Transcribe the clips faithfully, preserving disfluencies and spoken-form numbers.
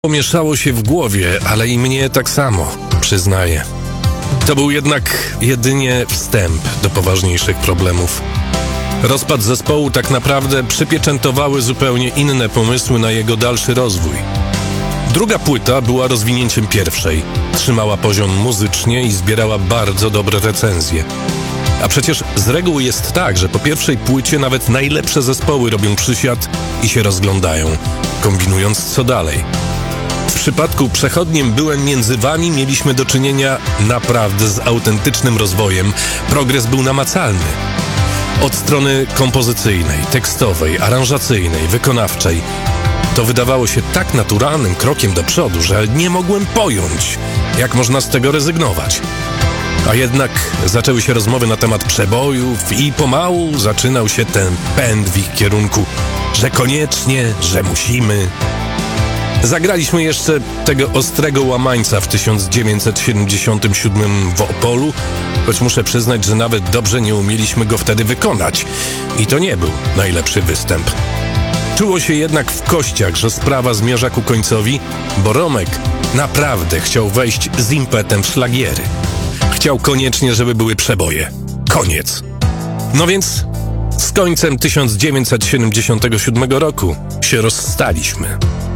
Pomieszało się w głowie, ale i mnie tak samo, przyznaję. To był jednak jedynie wstęp do poważniejszych problemów. Rozpad zespołu tak naprawdę przypieczętowały zupełnie inne pomysły na jego dalszy rozwój. Druga płyta była rozwinięciem pierwszej, trzymała poziom muzycznie i zbierała bardzo dobre recenzje. A przecież z reguły jest tak, że po pierwszej płycie nawet najlepsze zespoły robią przysiad i się rozglądają, kombinując co dalej. W przypadku Przechodniem byłem między wami mieliśmy do czynienia naprawdę z autentycznym rozwojem. Progres był namacalny. Od strony kompozycyjnej, tekstowej, aranżacyjnej, wykonawczej. To wydawało się tak naturalnym krokiem do przodu, że nie mogłem pojąć, jak można z tego rezygnować. A jednak zaczęły się rozmowy na temat przebojów i pomału zaczynał się ten pęd w ich kierunku, że koniecznie, że musimy. Zagraliśmy jeszcze tego ostrego łamańca w tysiąc dziewięćset siedemdziesiątym siódmym w Opolu, choć muszę przyznać, że nawet dobrze nie umieliśmy go wtedy wykonać. I to nie był najlepszy występ. Czuło się jednak w kościach, że sprawa zmierza ku końcowi, bo Romek naprawdę chciał wejść z impetem w szlagiery. Chciał koniecznie, żeby były przeboje. Koniec. No więc z końcem tysiąc dziewięćset siedemdziesiątego siódmego roku się rozstaliśmy.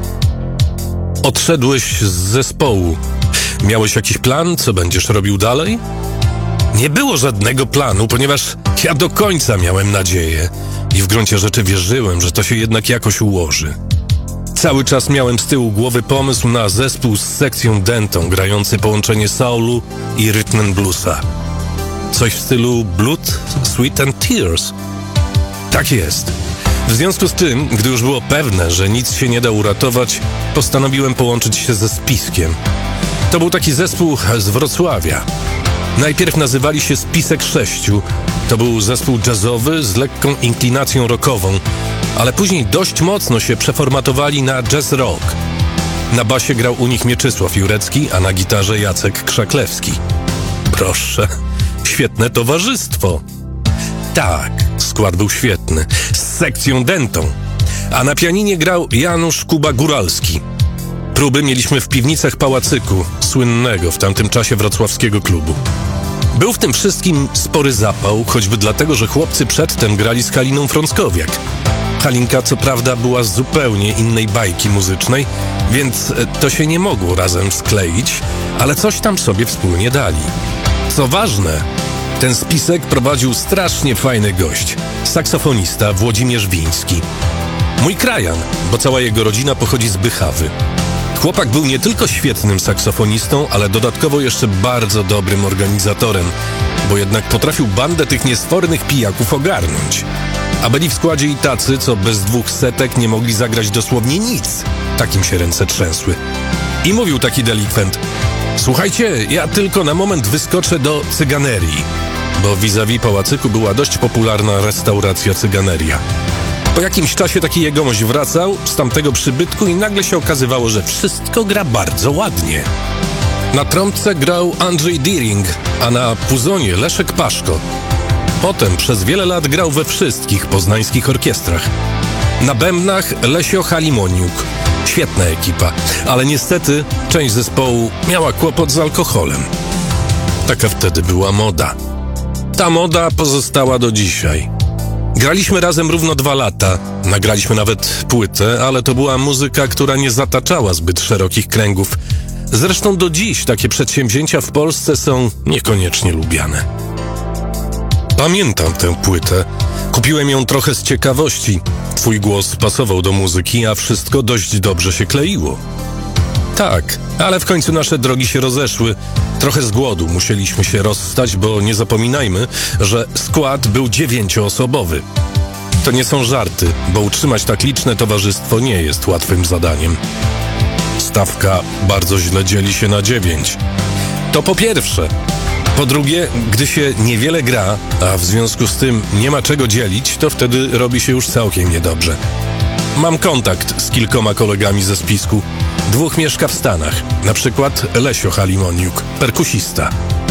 Odszedłeś z zespołu. Miałeś jakiś plan, co będziesz robił dalej? Nie było żadnego planu, ponieważ ja do końca miałem nadzieję i w gruncie rzeczy wierzyłem, że to się jednak jakoś ułoży. Cały czas miałem z tyłu głowy pomysł na zespół z sekcją dentą, grający połączenie soulu i rhythm and bluesa. Coś w stylu Blood, Sweat and Tears. Tak jest. W związku z tym, gdy już było pewne, że nic się nie da uratować, postanowiłem połączyć się ze Spiskiem. To był taki zespół z Wrocławia. Najpierw nazywali się Spisek Sześciu. To był zespół jazzowy z lekką inklinacją rockową, ale później dość mocno się przeformatowali na jazz rock. Na basie grał u nich Mieczysław Jurecki, a na gitarze Jacek Krzaklewski. Proszę, świetne towarzystwo. Tak, skład był świetny, z sekcją dentą, a na pianinie grał Janusz Kuba-Góralski. Próby mieliśmy w piwnicach Pałacyku, słynnego w tamtym czasie wrocławskiego klubu. Był w tym wszystkim spory zapał, choćby dlatego, że chłopcy przedtem grali z Haliną Frąckowiak. Halinka co prawda była z zupełnie innej bajki muzycznej, więc to się nie mogło razem skleić, ale coś tam sobie wspólnie dali. Co ważne, ten spisek prowadził strasznie fajny gość, saksofonista Włodzimierz Wiński. Mój krajan, bo cała jego rodzina pochodzi z Bychawy. Chłopak był nie tylko świetnym saksofonistą, ale dodatkowo jeszcze bardzo dobrym organizatorem, bo jednak potrafił bandę tych niesfornych pijaków ogarnąć. A byli w składzie i tacy, co bez dwóch setek nie mogli zagrać dosłownie nic. Takim się ręce trzęsły. I mówił taki delikwent: słuchajcie, ja tylko na moment wyskoczę do cyganerii, bo vis-a-vis Pałacyku była dość popularna restauracja Cyganeria. Po jakimś czasie taki jegomość wracał z tamtego przybytku i nagle się okazywało, że wszystko gra bardzo ładnie. Na trąbce grał Andrzej Diering, a na puzonie Leszek Paszko. Potem przez wiele lat grał we wszystkich poznańskich orkiestrach. Na bębnach Lesio Halimoniuk. Świetna ekipa, ale niestety część zespołu miała kłopot z alkoholem. Taka wtedy była moda. Ta moda pozostała do dzisiaj. Graliśmy razem równo dwa lata, nagraliśmy nawet płytę, ale to była muzyka, która nie zataczała zbyt szerokich kręgów. Zresztą do dziś takie przedsięwzięcia w Polsce są niekoniecznie lubiane. Pamiętam tę płytę. Kupiłem ją trochę z ciekawości. Twój głos pasował do muzyki, a wszystko dość dobrze się kleiło. Tak, ale w końcu nasze drogi się rozeszły. Trochę z głodu musieliśmy się rozstać, bo nie zapominajmy, że skład był dziewięcioosobowy. To nie są żarty, bo utrzymać tak liczne towarzystwo nie jest łatwym zadaniem. Stawka bardzo źle dzieli się na dziewięć. To po pierwsze. Po drugie, gdy się niewiele gra, a w związku z tym nie ma czego dzielić, to wtedy robi się już całkiem niedobrze. Mam kontakt z kilkoma kolegami ze Spisku. Dwóch mieszka w Stanach, na przykład Lesio Halimoniuk, perkusista.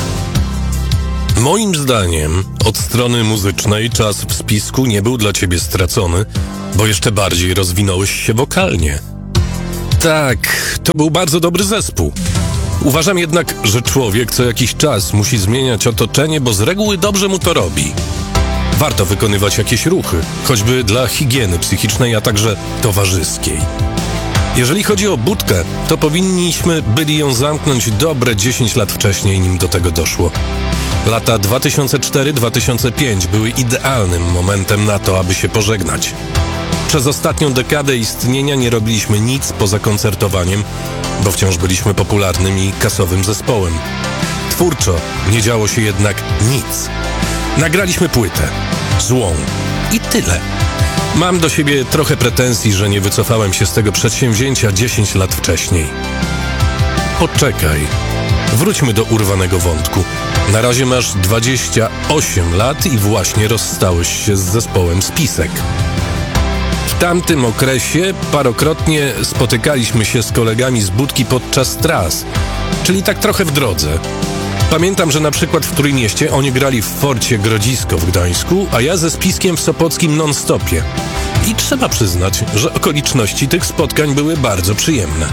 Moim zdaniem od strony muzycznej czas w Spisku nie był dla ciebie stracony, bo jeszcze bardziej rozwinąłeś się wokalnie. Tak, to był bardzo dobry zespół. Uważam jednak, że człowiek co jakiś czas musi zmieniać otoczenie, bo z reguły dobrze mu to robi. Warto wykonywać jakieś ruchy, choćby dla higieny psychicznej, a także towarzyskiej. Jeżeli chodzi o Budkę, to powinniśmy byli ją zamknąć dobre dziesięć lat wcześniej, nim do tego doszło. Lata dwa tysiące czwarty do dwa tysiące piątego były idealnym momentem na to, aby się pożegnać. Przez ostatnią dekadę istnienia nie robiliśmy nic poza koncertowaniem, bo wciąż byliśmy popularnym i kasowym zespołem. Twórczo nie działo się jednak nic. Nagraliśmy płytę. Złą. I tyle. Mam do siebie trochę pretensji, że nie wycofałem się z tego przedsięwzięcia dziesięć lat wcześniej. Poczekaj. Wróćmy do urwanego wątku. Na razie masz dwadzieścia osiem lat i właśnie rozstałeś się z zespołem Spisek. W tamtym okresie parokrotnie spotykaliśmy się z kolegami z Budki podczas tras, czyli tak trochę w drodze. Pamiętam, że na przykład w Trójmieście oni grali w Forcie Grodzisko w Gdańsku, a ja ze Spiskiem w sopockim non-stopie. I trzeba przyznać, że okoliczności tych spotkań były bardzo przyjemne.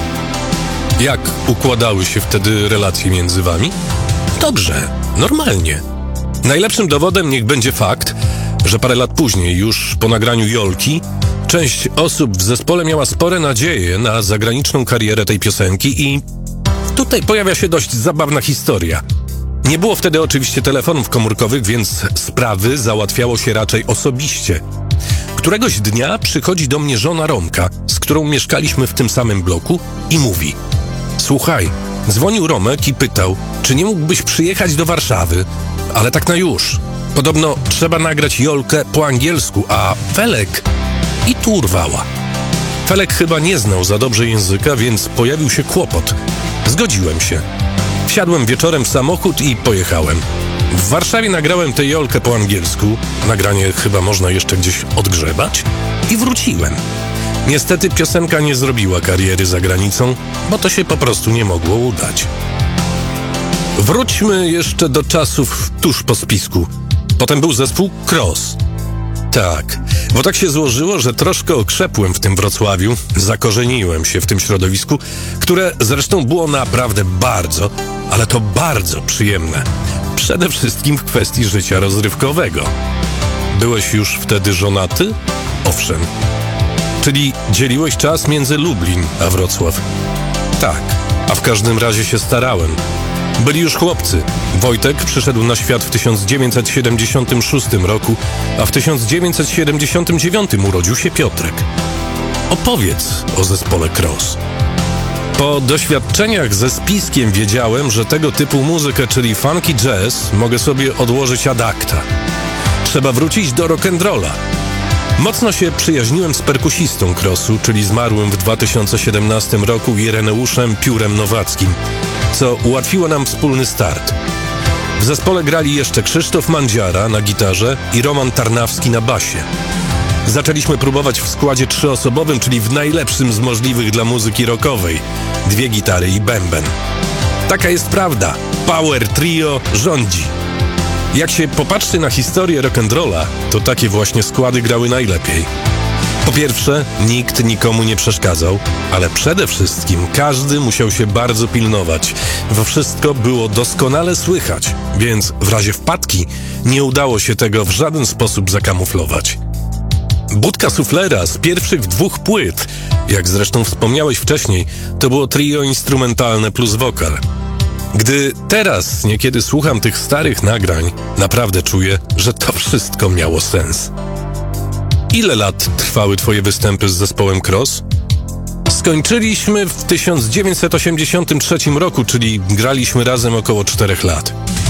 Jak układały się wtedy relacje między wami? Dobrze, normalnie. Najlepszym dowodem niech będzie fakt, że parę lat później, już po nagraniu Jolki, część osób w zespole miała spore nadzieje na zagraniczną karierę tej piosenki i tutaj pojawia się dość zabawna historia. Nie było wtedy oczywiście telefonów komórkowych, więc sprawy załatwiało się raczej osobiście. Któregoś dnia przychodzi do mnie żona Romka, z którą mieszkaliśmy w tym samym bloku i mówi: słuchaj, dzwonił Romek i pytał, czy nie mógłbyś przyjechać do Warszawy, ale tak na już. Podobno trzeba nagrać Jolkę po angielsku, a Felek... I tu urwała. Felek chyba nie znał za dobrze języka, więc pojawił się kłopot. Zgodziłem się. Wsiadłem wieczorem w samochód i pojechałem. W Warszawie nagrałem tę Jolkę po angielsku. Nagranie chyba można jeszcze gdzieś odgrzebać. I wróciłem. Niestety piosenka nie zrobiła kariery za granicą, bo to się po prostu nie mogło udać. Wróćmy jeszcze do czasów tuż po Spisku. Potem był zespół Cross. Tak, bo tak się złożyło, że troszkę okrzepłem w tym Wrocławiu, zakorzeniłem się w tym środowisku, które zresztą było naprawdę bardzo, ale to bardzo przyjemne. Przede wszystkim w kwestii życia rozrywkowego. Byłeś już wtedy żonaty? Owszem. Czyli dzieliłeś czas między Lublin a Wrocław? Tak, a w każdym razie się starałem. Byli już chłopcy. Wojtek przyszedł na świat w tysiąc dziewięćset siedemdziesiątym szóstym roku, a w tysiąc dziewięćset siedemdziesiątym dziewiątym urodził się Piotrek. Opowiedz o zespole Cross. Po doświadczeniach ze Spiskiem wiedziałem, że tego typu muzykę, czyli funky jazz, mogę sobie odłożyć ad acta. Trzeba wrócić do rock'n'rolla. Mocno się przyjaźniłem z perkusistą Crossu, czyli zmarłym w dwa tysiące siedemnastym roku Ireneuszem Piórem Nowackim, co ułatwiło nam wspólny start. W zespole grali jeszcze Krzysztof Mandziara na gitarze i Roman Tarnawski na basie. Zaczęliśmy próbować w składzie trzyosobowym, czyli w najlepszym z możliwych dla muzyki rockowej. Dwie gitary i bęben. Taka jest prawda. Power Trio rządzi. Jak się popatrzy na historię rock'n'rolla, to takie właśnie składy grały najlepiej. Po pierwsze, nikt nikomu nie przeszkadzał, ale przede wszystkim każdy musiał się bardzo pilnować, bo wszystko było doskonale słychać, więc w razie wpadki nie udało się tego w żaden sposób zakamuflować. Budka Suflera z pierwszych dwóch płyt, jak zresztą wspomniałeś wcześniej, to było trio instrumentalne plus wokal. Gdy teraz niekiedy słucham tych starych nagrań, naprawdę czuję, że to wszystko miało sens. Ile lat trwały twoje występy z zespołem Cross? Skończyliśmy w tysiąc dziewięćset osiemdziesiątym trzecim roku, czyli graliśmy razem około czterech lat.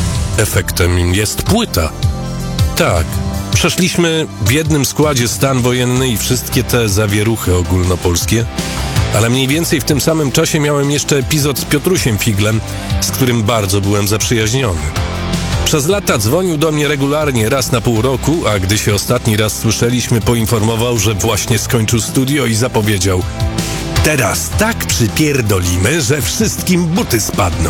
Efektem jest płyta. Tak, przeszliśmy w jednym składzie stan wojenny i wszystkie te zawieruchy ogólnopolskie, ale mniej więcej w tym samym czasie miałem jeszcze epizod z Piotrusiem Figlem, z którym bardzo byłem zaprzyjaźniony. Przez lata dzwonił do mnie regularnie raz na pół roku, a gdy się ostatni raz słyszeliśmy, poinformował, że właśnie skończył studio i zapowiedział: teraz tak przypierdolimy, że wszystkim buty spadną.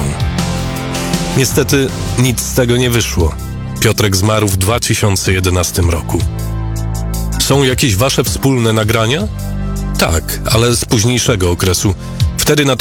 Niestety nic z tego nie wyszło. Piotrek zmarł w dwa tysiące jedenastym roku. Są jakieś wasze wspólne nagrania? Tak, ale z późniejszego okresu. Wtedy na